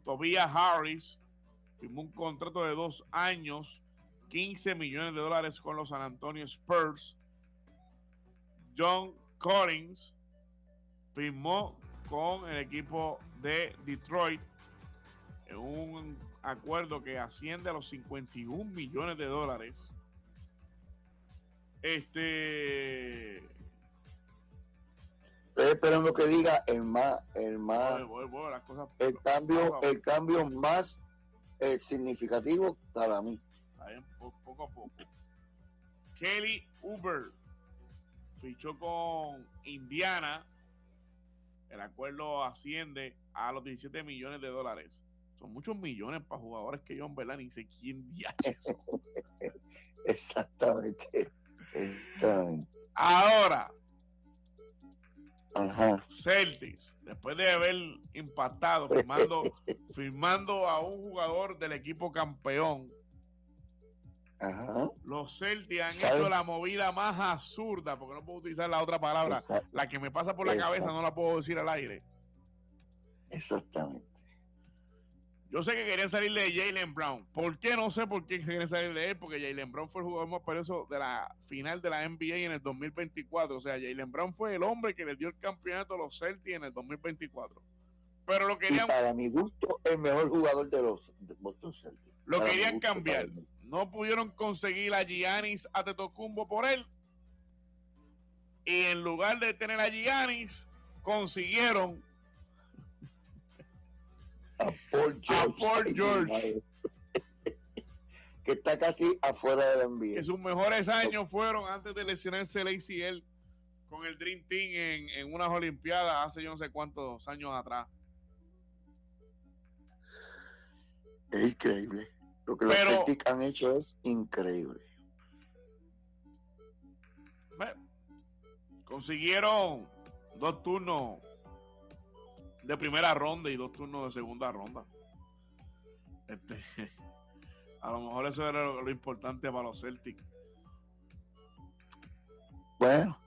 Tobias Harris firmó un contrato de 2 años, $15 millones con los San Antonio Spurs. John Collins firmó con el equipo de Detroit en un acuerdo que asciende a los $51 millones. Estoy esperando que diga el cambio más significativo para mí. Poco a poco. Kelly Oubre fichó con Indiana. El acuerdo asciende a los $17 millones. Son muchos millones para jugadores que yo en verdad ni sé quién diaches son. Exactamente. Ahora, ajá. Celtics, después de haber impactado firmando a un jugador del equipo campeón, ajá, los Celtics han hecho la movida más absurda, porque no puedo utilizar la otra palabra, la que me pasa por la cabeza no la puedo decir al aire. Exactamente. Yo sé que querían salir de Jaylen Brown. ¿Por qué? No sé por qué querían salir de él, porque Jaylen Brown fue el jugador más valioso de la final de la NBA en el 2024. O sea, Jaylen Brown fue el hombre que le dio el campeonato a los Celtics en el 2024. Pero lo querían... Y para mi gusto, el mejor jugador de los Boston Celtics. Lo querían cambiar. No pudieron conseguir a Giannis Antetokounmpo por él. Y en lugar de tener a Giannis, consiguieron a Paul George. Que está casi afuera de la NBA. Que sus mejores años fueron antes de lesionarse el ACL con el Dream Team en unas Olimpiadas hace yo no sé cuántos años atrás. Es increíble. Lo que los Celtics han hecho es increíble. Consiguieron 2 turnos de primera ronda y 2 turnos de segunda ronda. A lo mejor eso era lo importante para los Celtics. Bueno,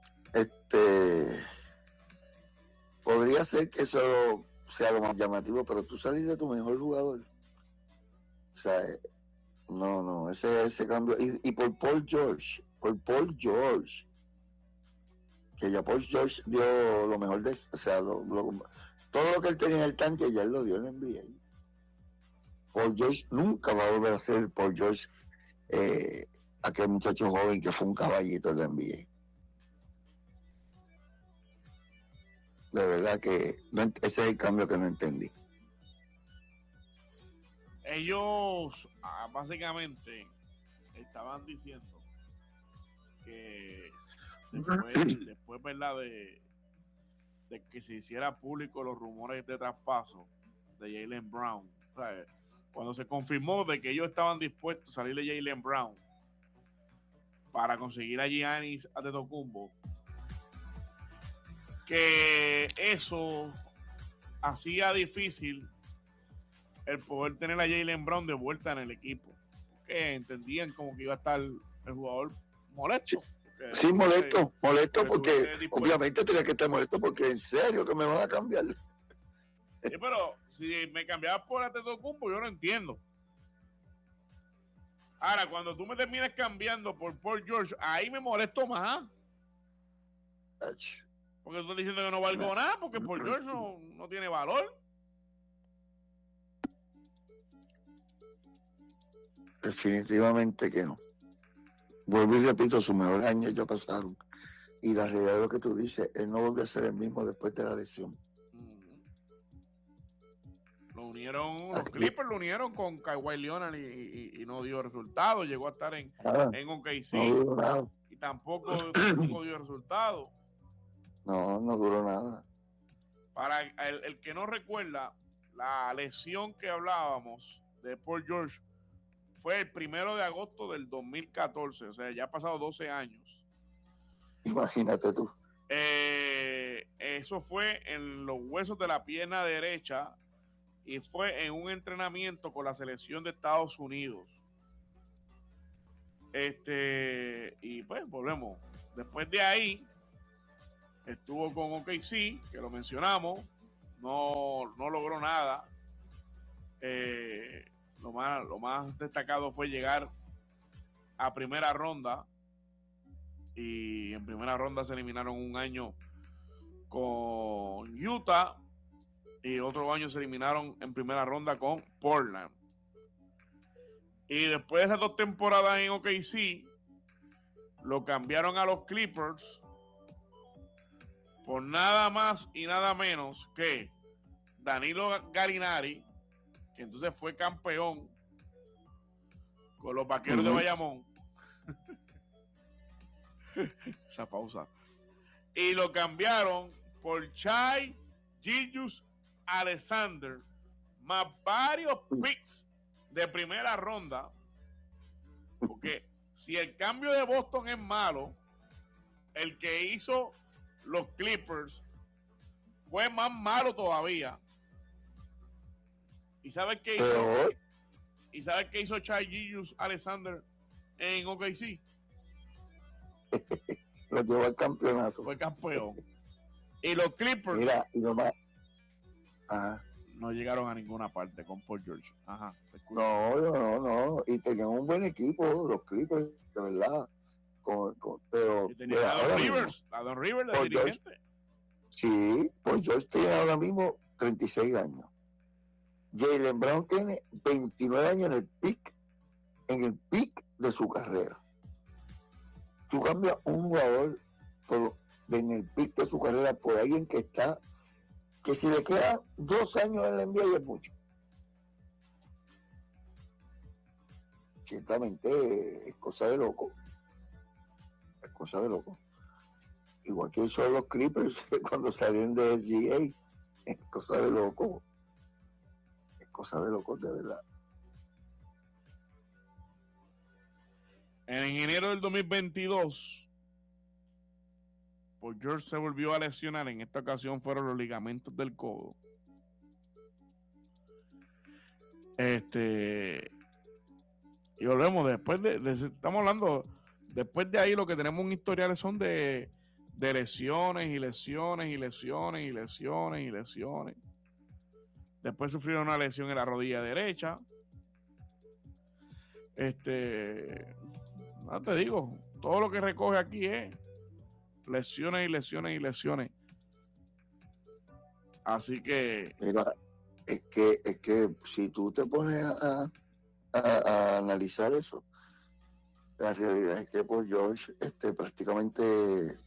podría ser que eso sea lo más llamativo, pero tú salís de tu mejor jugador. O sea, no, ese cambio. Y por Paul George, que ya Paul George dio lo mejor de, o sea, todo lo que él tenía en el tanque ya él lo dio en el NBA. Paul George nunca va a volver a ser Paul George, aquel muchacho joven que fue un caballito de la NBA. De verdad que ese es el cambio que no entendí. Ellos básicamente estaban diciendo que después ¿verdad? De que se hiciera público los rumores de traspaso de Jaylen Brown, o sea, cuando se confirmó de que ellos estaban dispuestos a salir de Jaylen Brown para conseguir a Giannis Antetokounmpo, que eso hacía difícil el poder tener a Jaylen Brown de vuelta en el equipo, porque entendían como que iba a estar el jugador molesto. Sí, molesto porque obviamente tenía que estar molesto porque en serio que me van a cambiar. Sí, pero si me cambiabas por Antetokounmpo yo no entiendo. Ahora, cuando tú me terminas cambiando por Paul George, ahí me molesto más. Porque tú estás diciendo que no valgo nada, porque Paul George no tiene valor. Definitivamente que no. Vuelvo y repito, sus mejores años ya pasaron. Y la realidad de lo que tú dices, él no volvió a ser el mismo después de la lesión. Los Clippers lo unieron con Kawhi Leonard y no dio resultado. Llegó a estar en OKC y tampoco dio resultado. No duró nada. Para el que no recuerda, la lesión que hablábamos de Paul George fue el 1 de agosto del 2014, o sea, ya ha pasado 12 años. Imagínate tú. Eso fue en los huesos de la pierna derecha y fue en un entrenamiento con la selección de Estados Unidos. Y pues volvemos. Después de ahí estuvo con OKC, que lo mencionamos, no logró nada. lo más destacado fue llegar a primera ronda, y en primera ronda se eliminaron un año con Utah y otro año se eliminaron en primera ronda con Portland. Y después de esas 2 temporadas en OKC, lo cambiaron a los Clippers por nada más y nada menos que Danilo Gallinari, que entonces fue campeón con los Vaqueros de Bayamón. Esa pausa. Y lo cambiaron por Shai Gilgeous-Alexander, más varios picks de primera ronda. Porque si el cambio de Boston es malo, el que hizo los Clippers fue más malo todavía. ¿Y sabes qué hizo? ¿Y sabes qué hizo Shai Gilgeous-Alexander en OKC? Lo llevó al campeonato. Fue campeón. Y los Clippers, mira, y lo más... Ajá. No llegaron a ninguna parte con Paul George. Ajá. No. Y tenían un buen equipo, los Clippers, de verdad. Pero. Y tenían a Don Rivers, de dirigente. George, sí, Paul George tiene ahora mismo 36 años. Jaylen Brown tiene 29 años en el pic de su carrera. Tú cambias un jugador en el pic de su carrera por alguien que está, que si le quedan 2 años en la NBA es mucho. Ciertamente es cosa de loco. Es cosa de loco. Igual que son los Clippers cuando salieron de SGA. Es cosa de loco. Es cosa de loco, de verdad. En enero del 2022, Paul George se volvió a lesionar. En esta ocasión fueron los ligamentos del codo. Y volvemos después estamos hablando, después de ahí lo que tenemos un historial son de lesiones y lesiones y lesiones y lesiones y lesiones. Después sufrieron una lesión en la rodilla derecha. No te digo, todo lo que recoge aquí es lesiones y lesiones y lesiones. Así que... Mira, es que si tú te pones a analizar eso, la realidad es que Paul George prácticamente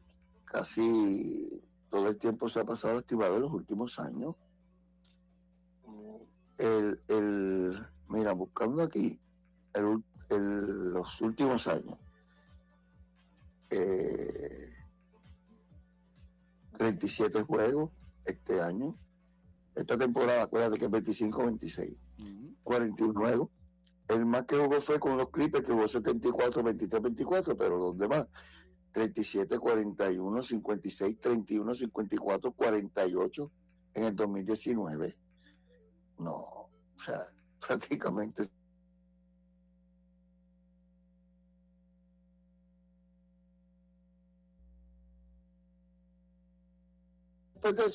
casi todo el tiempo se ha pasado lastimado en los últimos años. Mira, buscando aquí los últimos años, 37 juegos este año. Esta temporada, acuérdate que es 25-26. 41 juegos. El más que jugó fue con los Clippers, que jugó 74, 23, 24, pero los demás, 37, 41, 56, 31, 54, 48 en el 2019. No, o sea, prácticamente. Después de eso,